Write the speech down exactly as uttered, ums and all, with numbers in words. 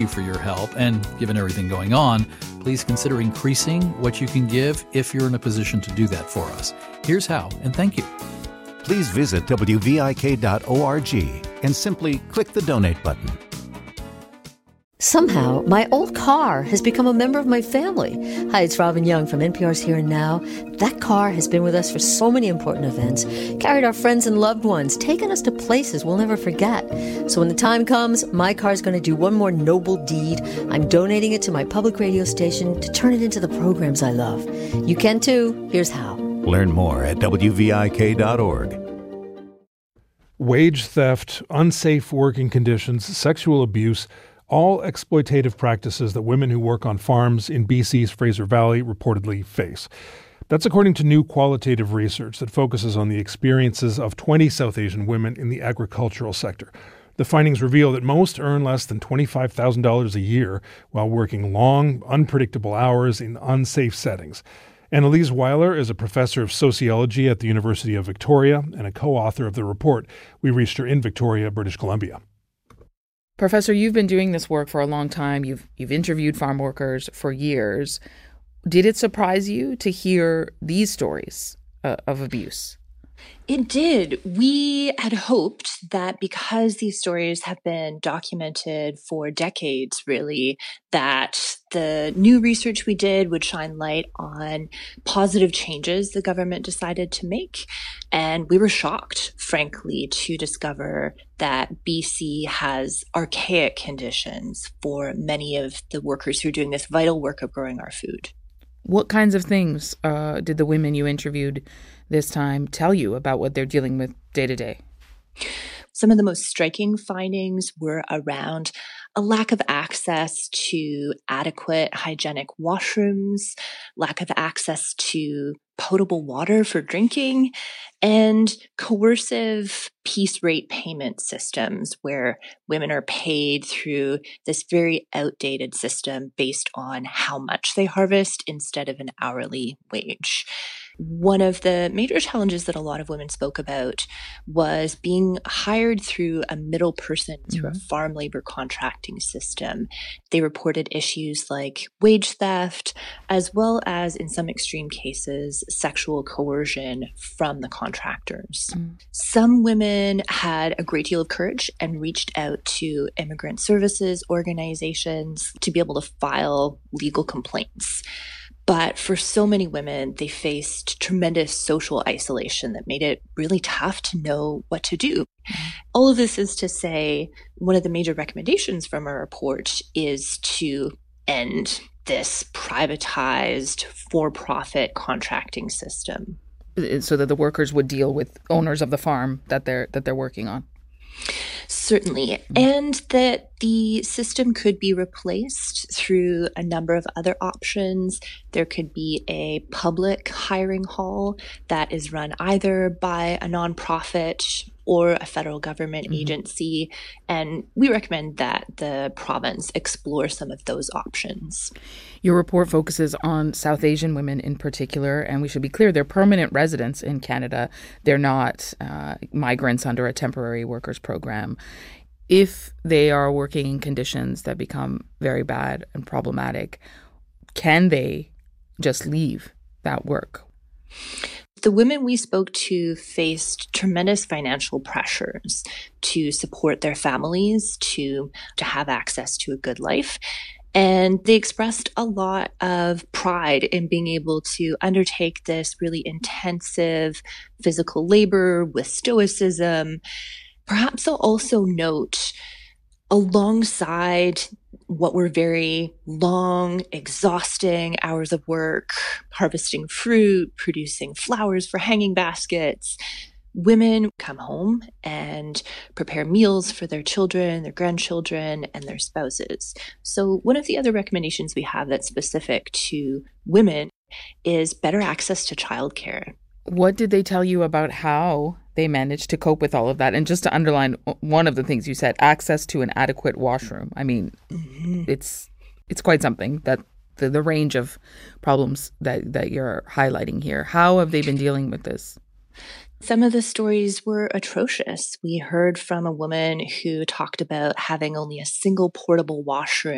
for your help. And given everything going on, please consider increasing what you can give if you're in a position to do that for us. Here's how, and thank you. Please visit W V I K dot org and simply click the donate button. Somehow, my old car has become a member of my family. Hi, it's Robin Young from N P R's Here and Now. That car has been with us for so many important events, carried our friends and loved ones, taken us to places we'll never forget. So when the time comes, my car's going to do one more noble deed. I'm donating it to my public radio station to turn it into the programs I love. You can too. Here's how. Learn more at W V I K dot org. Wage theft, unsafe working conditions, sexual abuse, all exploitative practices that women who work on farms in B C's Fraser Valley reportedly face. That's according to new qualitative research that focuses on the experiences of twenty South Asian women in the agricultural sector. The findings reveal that most earn less than twenty-five thousand dollars a year while working long, unpredictable hours in unsafe settings. Annalise Weiler is a professor of sociology at the University of Victoria and a co-author of the report. We reached her in Victoria, British Columbia. Professor, you've been doing this work for a long time. You've you've interviewed farm workers for years. Did it surprise you to hear these stories uh, of abuse? It did. We had hoped that because these stories have been documented for decades, really, that the new research we did would shine light on positive changes the government decided to make. And we were shocked, frankly, to discover that B C has archaic conditions for many of the workers who are doing this vital work of growing our food. What kinds of things uh, did the women you interviewed this time tell you about what they're dealing with day to day? Some of the most striking findings were around a lack of access to adequate hygienic washrooms, lack of access to potable water for drinking, and coercive piece rate payment systems where women are paid through this very outdated system based on how much they harvest instead of an hourly wage. One of the major challenges that a lot of women spoke about was being hired through a middle person through mm-hmm. a farm labor contracting system. They reported issues like wage theft, as well as, in some extreme cases, sexual coercion from the contractors. Mm. Some women had a great deal of courage and reached out to immigrant services organizations to be able to file legal complaints. But for so many women, they faced tremendous social isolation that made it really tough to know what to do. All of this is to say, one of the major recommendations from our report is to end this privatized, for-profit contracting system. So that the workers would deal with owners of the farm that they're that they're working on. Certainly. Mm-hmm. And that the system could be replaced through a number of other options. There could be a public hiring hall that is run either by a nonprofit or a federal government mm-hmm. agency. And we recommend that the province explore some of those options. Your report focuses on South Asian women in particular, and we should be clear, they're permanent residents in Canada. They're not uh, migrants under a temporary workers program. If they are working in conditions that become very bad and problematic, can they just leave that work? The women we spoke to faced tremendous financial pressures to support their families, to, to have access to a good life. And they expressed a lot of pride in being able to undertake this really intensive physical labor with stoicism. Perhaps they'll also note, alongside what were very long, exhausting hours of work, harvesting fruit, producing flowers for hanging baskets, women come home and prepare meals for their children, their grandchildren, and their spouses. So one of the other recommendations we have that's specific to women is better access to childcare. What did they tell you about how they managed to cope with all of that? And just to underline one of the things you said, access to an adequate washroom. I mean, mm-hmm. it's it's quite something, that the, the range of problems that, that you're highlighting here. How have they been dealing with this? Some of the stories were atrocious. We heard from a woman who talked about having only a single portable washroom